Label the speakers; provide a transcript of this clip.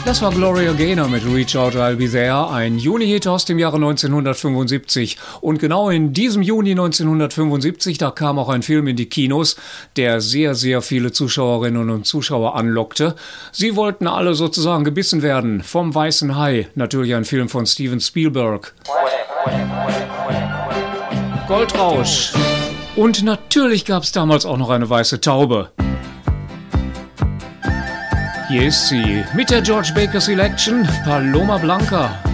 Speaker 1: Das war Gloria Gaynor mit Reach Out, I'll Be There, ein Juni-Hit aus dem Jahre 1975. Und genau in diesem Juni 1975, da kam auch ein Film in die Kinos, der sehr, sehr viele Zuschauerinnen und Zuschauer anlockte. Sie wollten alle sozusagen gebissen werden vom Weißen Hai, natürlich ein Film von Steven Spielberg. Goldrausch. Und natürlich gab es damals auch noch eine weiße Taube. Hier ist sie mit der George Baker Selection, Paloma Blanca.